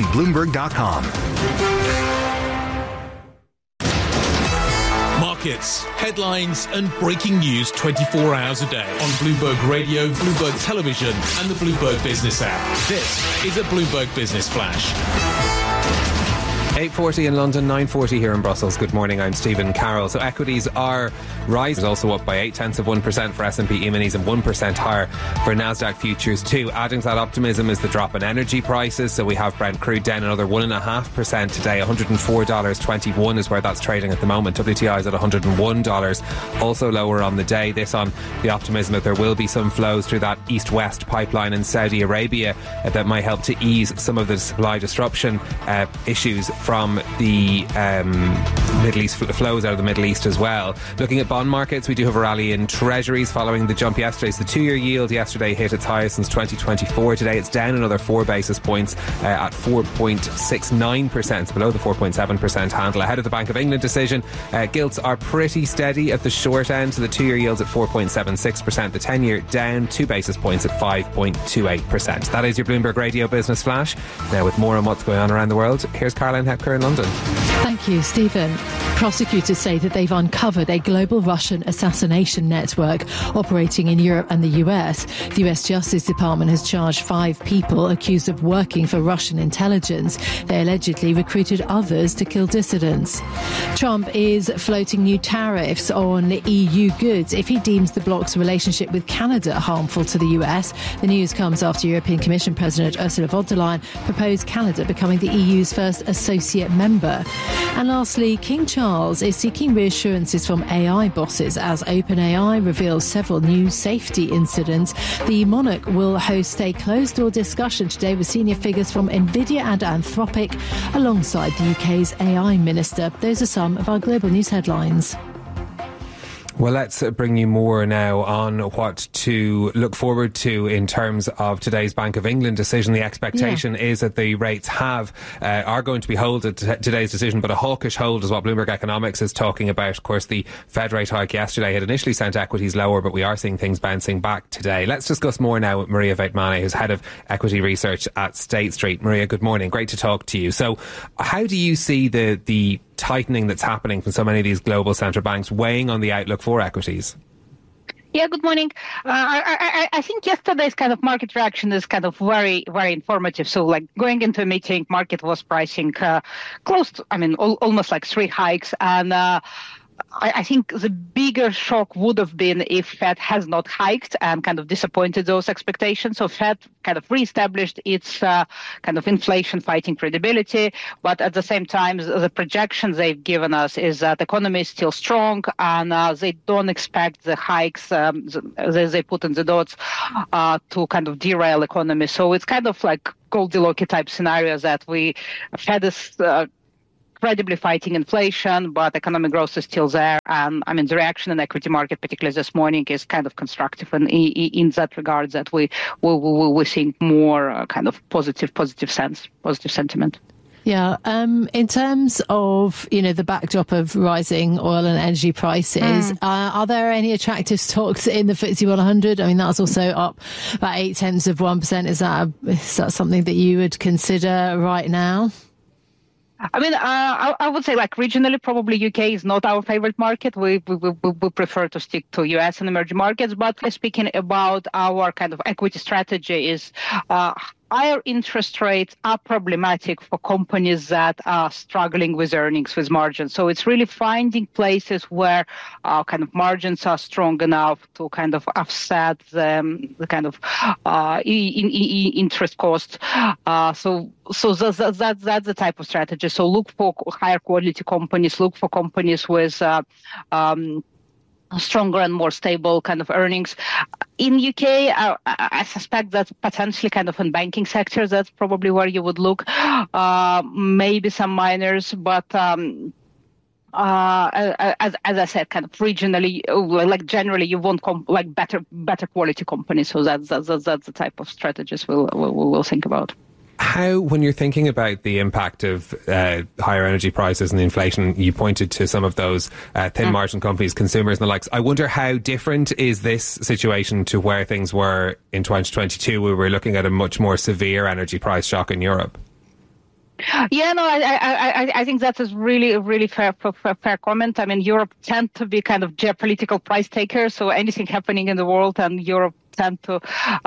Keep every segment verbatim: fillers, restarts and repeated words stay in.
Bloomberg dot com. Markets, headlines and breaking news twenty-four hours a day on Bloomberg Radio, Bloomberg Television and the Bloomberg Business app. This is a Bloomberg Business Flash. eight forty in London, nine forty here in Brussels. Good morning, I'm Stephen Carroll. So equities are rising, also up by eight tenths of one percent for S and P E-minis and one percent higher for Nasdaq futures too. Adding to that optimism is the drop in energy prices. So we have Brent crude down another one point five percent today. one hundred four dollars twenty-one is where that's trading at the moment. W T I is at one hundred one dollars, also lower on the day. This on the optimism that there will be some flows through that east-west pipeline in Saudi Arabia uh, that might help to ease some of the supply disruption uh, issues from the um, Middle East, flows out of the Middle East as well. Looking at bond markets, we do have a rally in treasuries following the jump yesterday. So the two-year yield yesterday hit its highest since twenty twenty-four. Today it's down another four basis points uh, at four point six nine percent, so below the four point seven percent handle. Ahead of the Bank of England decision, uh, gilts are pretty steady at the short end. So the two-year yield's at four point seven six percent, the ten-year down two basis points at five point two eight percent. That is your Bloomberg Radio Business Flash. Now with more on what's going on around the world, here's Caroline Hepker in London. Thank you, Stephen. Prosecutors say that they've uncovered a global Russian assassination network operating in Europe and the U S. The U S Justice Department has charged five people accused of working for Russian intelligence. They allegedly recruited others to kill dissidents. Trump is floating new tariffs on E U goods if he deems the bloc's relationship with Canada harmful to the U S. The news comes after European Commission President Ursula von der Leyen proposed Canada becoming the E U's first associate member. And lastly, King Charles is seeking reassurances from A I bosses as OpenAI reveals several new safety incidents. The monarch will host a closed-door discussion today with senior figures from NVIDIA and Anthropic alongside the U K's A I minister. Those are some of our global news headlines. Well, let's bring you more now on what to look forward to in terms of today's Bank of England decision. The expectation yeah. is that the rates have uh, are going to be held at t- today's decision, but a hawkish hold is what Bloomberg Economics is talking about. Of course, the Fed rate hike yesterday had initially sent equities lower, but we are seeing things bouncing back today. Let's discuss more now with Maria Vaitmane, who's head of equity research at State Street. Maria, good morning. Great to talk to you. So how do you see the the tightening that's happening from so many of these global central banks weighing on the outlook for equities? Yeah, good morning. Uh, I, I, I think yesterday's kind of market reaction is kind of very, very informative. So like going into a meeting, market was pricing uh, close to, I mean, al- almost like three hikes. And uh, I, I think the bigger shock would have been if Fed has not hiked and kind of disappointed those expectations. So Fed kind of reestablished its uh, kind of inflation fighting credibility. But at the same time, the projections they've given us is that the economy is still strong and uh, they don't expect the hikes um, they, they put in the dots uh, to kind of derail economy. So it's kind of like Goldilocks type scenarios that we Fed is uh, incredibly fighting inflation, but economic growth is still there. And I mean, the reaction in the equity market, particularly this morning, is kind of constructive. And in, in that regard, that we, we, we, we're seeing more uh, kind of positive, positive sense, positive sentiment. Yeah. Um, in terms of, you know, the backdrop of rising oil and energy prices, mm. uh, are there any attractive stocks in the F T S E one hundred? I mean, that's also up about eight tenths of one percent. Is that, a, is that something that you would consider right now? I mean, uh, I, I would say like regionally, probably U K is not our favorite market. We, we, we, we prefer to stick to U S and emerging markets. But speaking about our kind of equity strategy is uh, higher interest rates are problematic for companies that are struggling with earnings, with margins. So it's really finding places where uh, kind of margins are strong enough to kind of offset the, the kind of uh, in, in, in interest cost. Uh, so so that's, that's, that's the type of strategy. So look for higher quality companies, look for companies with uh, um, stronger and more stable kind of earnings. In U K, I, I suspect that potentially kind of in banking sector, that's probably where you would look. Uh, maybe some miners, but um, uh, as as I said, kind of regionally, like generally, you want comp- like better better quality companies. So that's that's that's the type of strategies we'll we'll, we'll think about. How, when you're thinking about the impact of uh, higher energy prices and the inflation, you pointed to some of those uh, thin margin companies, consumers and the likes. I wonder how different is this situation to where things were in twenty twenty-two? We were looking at a much more severe energy price shock in Europe. Yeah, no, I, I, I, I think that's a really, really fair, fair, fair comment. I mean, Europe tend to be kind of geopolitical price takers, so anything happening in the world, and Europe tend to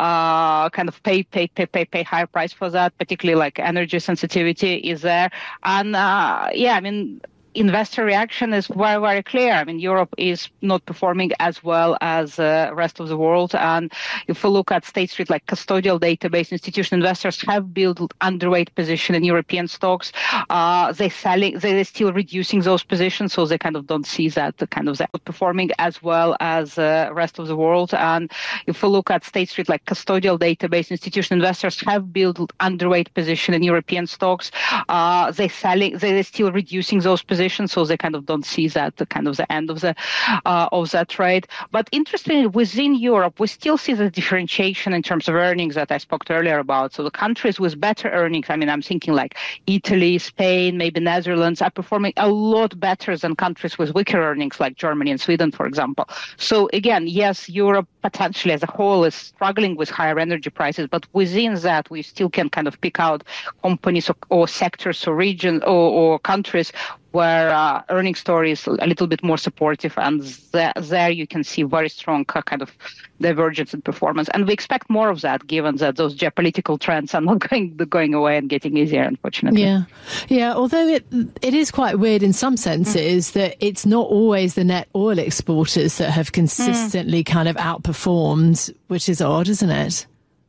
uh, kind of pay, pay, pay, pay, pay higher price for that. Particularly, like energy sensitivity is there, and uh, yeah, I mean. Investor reaction is very, very clear. I mean, Europe is not performing as well as the uh, rest of the world. And if we look at State Street, like custodial database, institutional investors have built underweight position in European stocks. Uh, they're selling, they're still reducing those positions, so they kind of don't see that the kind of they're performing as well as the uh, rest of the world. And if we look at State Street, like custodial database, institutional investors have built underweight position in European stocks. Uh, they're selling, they're still reducing those positions. So they kind of don't see that the kind of the end of the uh, of that trade. But interestingly, within Europe, we still see the differentiation in terms of earnings that I spoke earlier about. So the countries with better earnings, I mean, I'm thinking like Italy, Spain, maybe Netherlands, are performing a lot better than countries with weaker earnings like Germany and Sweden, for example. So again, yes, Europe potentially as a whole is struggling with higher energy prices, but within that, we still can kind of pick out companies or, or sectors or regions or, or countries where uh, earning story is a little bit more supportive, and th- there you can see very strong uh, kind of divergence in performance. And we expect more of that, given that those geopolitical trends are not going going away and getting easier, unfortunately. Yeah, yeah. Although it it is quite weird in some senses mm. that it's not always the net oil exporters that have consistently mm. kind of outperformed, which is odd, isn't it?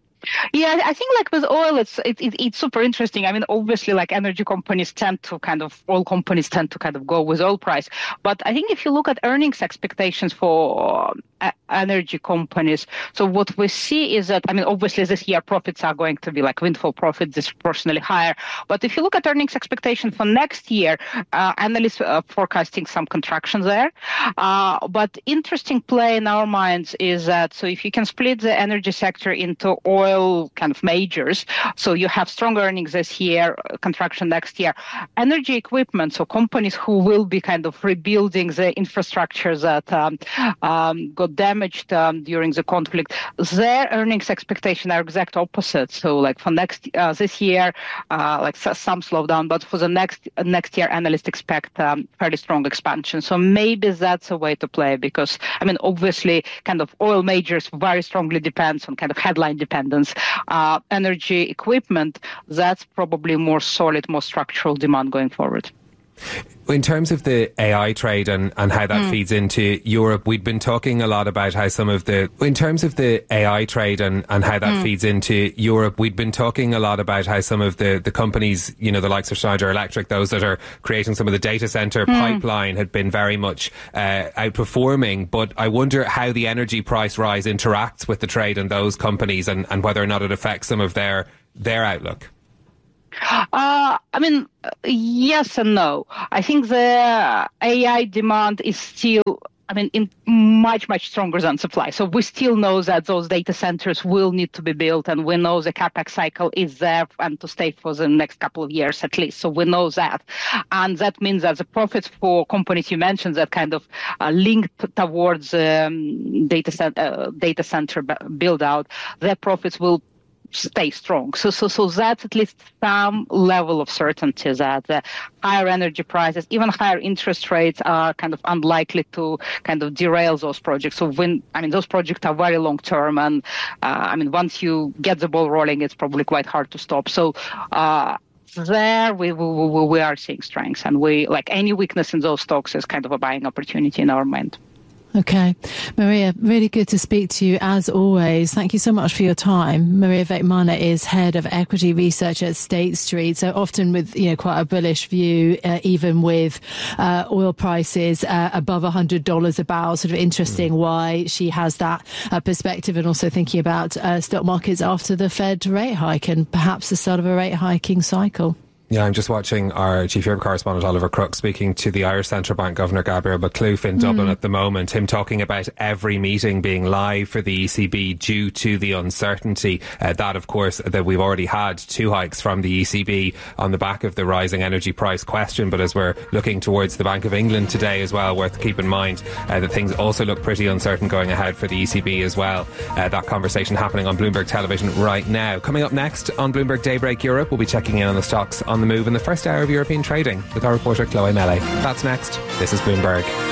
Yeah, I think like with oil, it's it, it, it's super interesting. I mean, obviously, like energy companies tend to kind of, oil companies tend to kind of go with oil price. But I think if you look at earnings expectations for uh, energy companies, so what we see is that, I mean, obviously this year profits are going to be like windfall profits disproportionately higher. But if you look at earnings expectation for next year, uh, analysts are forecasting some contraction there. Uh, but interesting play in our minds is that, so if you can split the energy sector into oil, kind of majors. So you have strong earnings this year, contraction next year. Energy equipment, so companies who will be kind of rebuilding the infrastructure that um, um, got damaged um, during the conflict, their earnings expectation are exact opposite. So like for next uh, this year, uh, like some slowdown, but for the next uh, next year, analysts expect um, fairly strong expansion. So maybe that's a way to play, because I mean, obviously, kind of oil majors very strongly depends on kind of headline dependence. Uh, energy equipment, that's probably more solid, more structural demand going forward. In terms of the A I trade and, and how that mm. feeds into Europe, we'd been talking a lot about how some of the, in terms of the A I trade and, and how that mm. feeds into Europe, we'd been talking a lot about how some of the, the companies, you know, the likes of Schneider Electric, those that are creating some of the data center mm. pipeline had been very much uh, outperforming. But I wonder how the energy price rise interacts with the trade in those companies, and, and whether or not it affects some of their their outlook. Uh, I mean, yes and no. I think the A I demand is still, I mean, in much, much stronger than supply. So we still know that those data centers will need to be built, and we know the CapEx cycle is there and to stay for the next couple of years at least. So we know that. And that means that the profits for companies you mentioned that kind of uh, linked towards um, data, cent- uh, data center build out, their profits will stay strong. So, so, so that's at least some level of certainty that the higher energy prices, even higher interest rates, are kind of unlikely to kind of derail those projects. So when, I mean, those projects are very long term, and uh, I mean, once you get the ball rolling, it's probably quite hard to stop. So, uh, there we, we, we are seeing strength, and we, like any weakness in those stocks is kind of a buying opportunity in our mind. Okay. Maria, really good to speak to you as always. Thank you so much for your time. Maria Weckmannert is head of equity research at State Street. So often with, you know, quite a bullish view, uh, even with uh, oil prices uh, above one hundred dollars a barrel. Sort of interesting mm. why she has that uh, perspective, and also thinking about uh, stock markets after the Fed rate hike and perhaps the start of a rate hiking cycle. Yeah, I'm just watching our Chief Europe correspondent Oliver Crook speaking to the Irish Central Bank Governor Gabriel Makhlouf in Dublin mm. at the moment, him talking about every meeting being live for the E C B due to the uncertainty. Uh, that, of course, that we've already had two hikes from the E C B on the back of the rising energy price question. But as we're looking towards the Bank of England today as well, worth keeping in mind uh, that things also look pretty uncertain going ahead for the E C B as well. Uh, that conversation happening on Bloomberg Television right now. Coming up next on Bloomberg Daybreak Europe, we'll be checking in on the stocks on the the move in the first hour of European trading with our reporter Chloe Mele. That's next. This is Bloomberg.